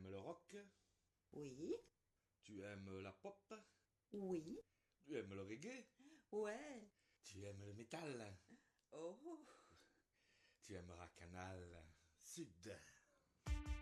aimes le rock? Oui, Tu aimes la pop? oui, Tu aimes le reggae? ouais. Tu aimes le métal? Oh, Tu aimeras Canal Sud?